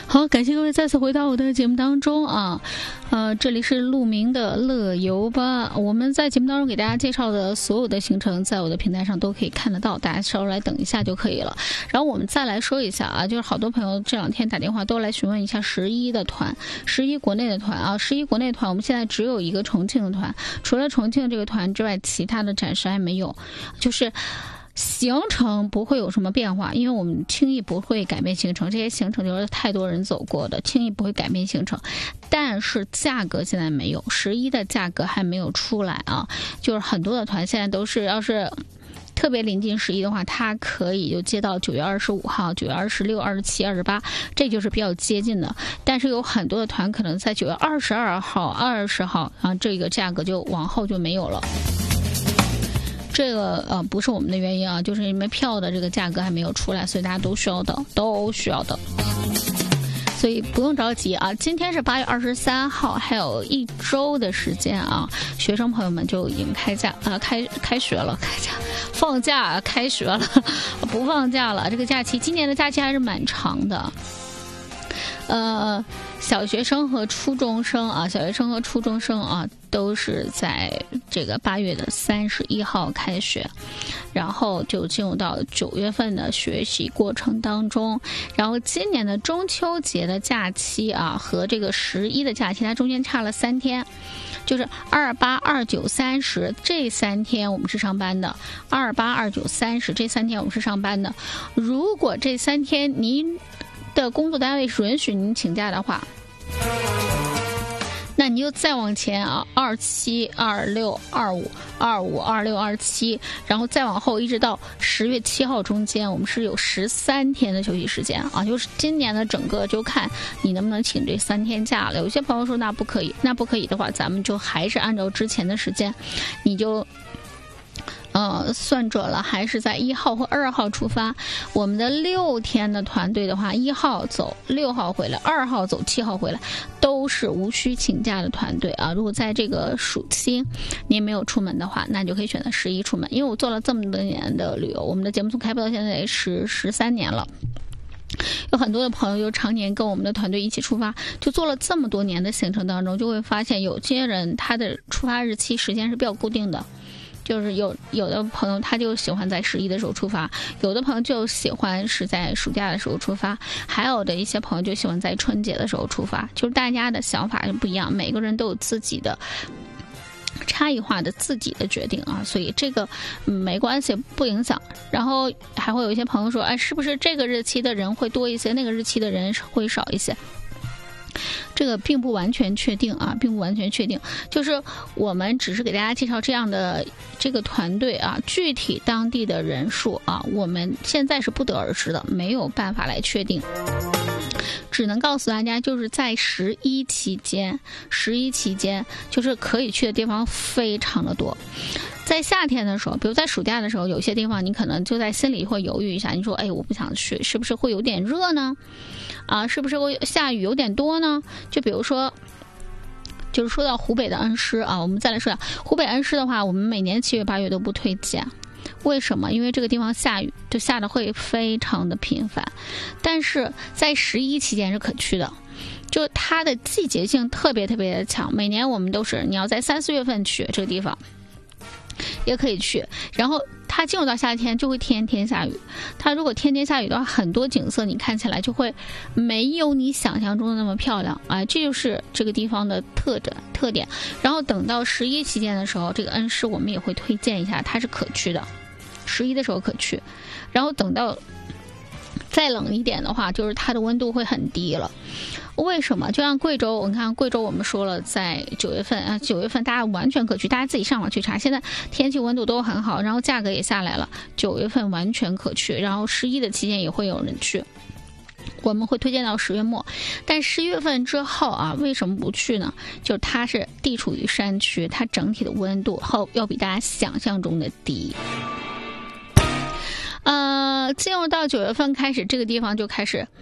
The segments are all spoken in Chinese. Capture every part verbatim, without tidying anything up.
好，感谢各位再次回到我的节目当中啊，呃，这里是鹿鸣的乐游吧。我们在节目当中给大家介绍的所有的行程，在我的平台上都可以看得到，大家稍微来等一下就可以了。然后我们再来说一下啊，就是好多朋友这两天打电话都来询问一下十一的团，十一国内的团啊，十一国内团我们现在只有一个重庆的团，除了重庆这个团之外，其他的暂时还没有，就是行程不会有什么变化，因为我们轻易不会改变行程，这些行程就是太多人走过的，轻易不会改变行程。但是价格现在没有，十一的价格还没有出来啊，就是很多的团现在都是，要是特别临近十一的话，它可以就接到九月二十五号、九月二十六、二十七、二十八，这就是比较接近的。但是有很多的团可能在九月二十二号、二十号啊，这个价格就往后就没有了。这个呃不是我们的原因啊，就是因为票的这个价格还没有出来，所以大家都需要的，都需要的。所以不用着急啊，今天是八月二十三号，还有一周的时间啊，学生朋友们就已经开假啊、呃，开开学了，开假放假开学了，不放假了。这个假期，今年的假期还是蛮长的。呃，小学生和初中生啊，小学生和初中生啊，都是在这个八月的三十一号开学，然后就进入到九月份的学习过程当中。然后今年的中秋节的假期啊，和这个十一的假期，它中间差了三天。就是二八、二九、三十这三天我们是上班的，二八、二九、三十这三天我们是上班的。如果这三天您的工作单位是允许您请假的话，那你就再往前啊，二七、二六、二五、二五、二六、二七，然后再往后一直到十月七号中间，我们是有十三天的休息时间啊。就是今年的整个就看你能不能请这三天假了。有些朋友说那不可以，那不可以的话，咱们就还是按照之前的时间，你就。呃，算准了还是在一号或二号出发。我们的六天的团队的话，一号走，六号回来，二号走，七号回来，都是无需请假的团队啊。如果在这个暑期您没有出门的话，那你就可以选择十一出门。因为我做了这么多年的旅游，我们的节目从开播到现在十十三年了。有很多的朋友就常年跟我们的团队一起出发，就做了这么多年的行程当中，就会发现有些人他的出发日期时间是比较固定的。就是有有的朋友他就喜欢在十一的时候出发，有的朋友就喜欢是在暑假的时候出发，还有的一些朋友就喜欢在春节的时候出发，就是大家的想法就不一样，每个人都有自己的差异化的自己的决定啊，所以这个、嗯、没关系，不影响。然后还会有一些朋友说，哎，是不是这个日期的人会多一些，那个日期的人会少一些？这个并不完全确定啊，并不完全确定，就是我们只是给大家介绍这样的这个团队啊，具体当地的人数啊，我们现在是不得而知的，没有办法来确定。只能告诉大家，就是在十一期间，十一期间就是可以去的地方非常的多。在夏天的时候，比如在暑假的时候，有些地方你可能就在心里会犹豫一下，你说，哎，我不想去，是不是会有点热呢？啊，是不是会下雨有点多呢？就比如说，就是说到湖北的恩施啊，我们再来说下湖北恩施的话，我们每年七月八月都不推荐。为什么？因为这个地方下雨就下的会非常的频繁，但是在十一期间是可去的，就它的季节性特别特别的强。每年我们都是你要在三四月份去这个地方也可以去，然后它进入到夏天就会天天下雨。它如果天天下雨的话，很多景色你看起来就会没有你想象中的那么漂亮啊，这就是这个地方的特征特点。然后等到十一期间的时候，这个恩施我们也会推荐一下，它是可去的，十一的时候可去。然后等到再冷一点的话，就是它的温度会很低了。为什么？就像贵州，我看贵州我们说了，在九月份啊，九月份大家完全可去，大家自己上网去查，现在天气温度都很好，然后价格也下来了，九月份完全可去，然后十一的期间也会有人去。我们会推荐到十月末，但十月份之后啊，为什么不去呢？就是它是地处于山区，它整体的温度后要比大家想象中的低。呃，进入到九月份开始，这个地方就开始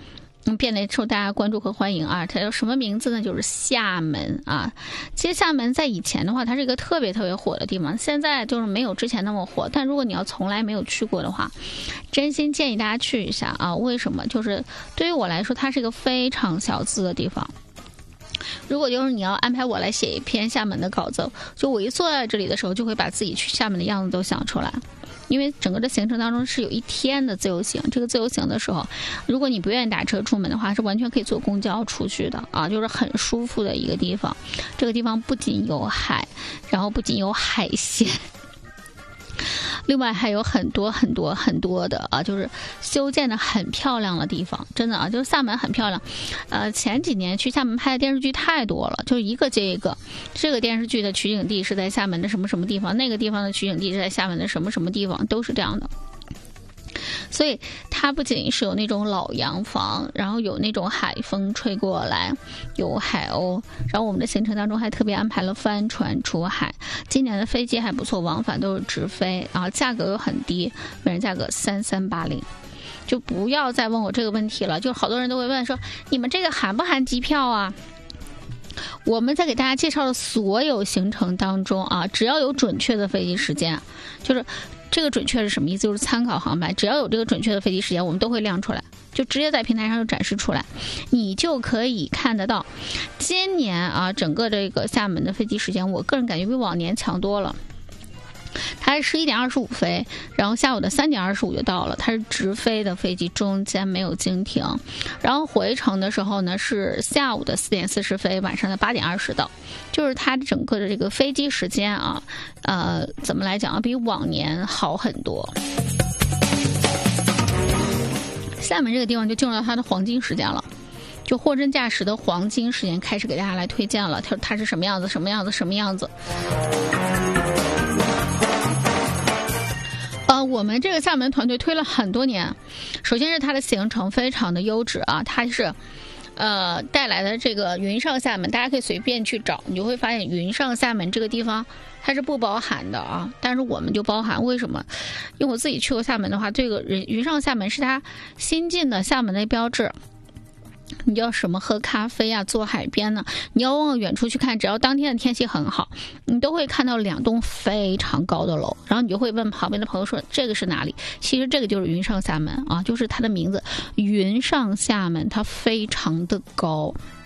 嗯，变得受大家关注和欢迎啊。它叫什么名字呢？就是厦门啊。其实厦门在以前的话，它是一个特别特别火的地方，现在就是没有之前那么火。但如果你要从来没有去过的话，真心建议大家去一下啊。为什么？就是对于我来说，它是一个非常小资的地方。如果就是你要安排我来写一篇厦门的稿子，就我一坐在这里的时候，就会把自己去厦门的样子都想出来。因为整个的行程当中是有一天的自由行，这个自由行的时候，如果你不愿意打车出门的话，是完全可以坐公交出去的啊，就是很舒服的一个地方。这个地方不仅有海，然后不仅有海鲜，另外还有很多很多很多的啊，就是修建的很漂亮的地方，真的啊，就是厦门很漂亮。呃，前几年去厦门拍的电视剧太多了，就一个接一个。这个电视剧的取景地是在厦门的什么什么地方，那个地方的取景地是在厦门的什么什么地方，都是这样的。所以它不仅是有那种老洋房，然后有那种海风吹过来，有海鸥，然后我们的行程当中还特别安排了帆船出海。今年的飞机还不错，往返都是直飞，然后价格又很低，每人价格三三八零。就不要再问我这个问题了，就好多人都会问说，你们这个含不含机票啊？我们在给大家介绍的所有行程当中啊，只要有准确的飞机时间，就是这个准确是什么意思？就是参考航班，只要有这个准确的飞机时间，我们都会亮出来，就直接在平台上就展示出来，你就可以看得到。今年啊，整个这个厦门的飞机时间，我个人感觉比往年强多了。它是十一点二十五飞，然后下午的三点二十五就到了。它是直飞的飞机，中间没有经停。然后回程的时候呢，是下午的四点四十飞，晚上的八点二十到。就是它整个的这个飞机时间啊，呃，怎么来讲啊，比往年好很多。厦门这个地方就进入到它的黄金时间了。就货真价实的黄金时间开始给大家来推荐了，它它是什么样子，什么样子，什么样子。呃，我们这个厦门团队推了很多年，首先是它的行程非常的优质啊，它是呃带来的这个云上厦门，大家可以随便去找，你就会发现云上厦门这个地方它是不包含的啊，但是我们就包含。为什么？因为我自己去过厦门的话，这个云上厦门是它新进的厦门的标志。你要什么喝咖啡啊，坐海边呢？你要往远处去看，只要当天的天气很好，你都会看到两栋非常高的楼，然后你就会问旁边的朋友说这个是哪里？其实这个就是云上厦门啊，就是它的名字云上厦门，它非常的高。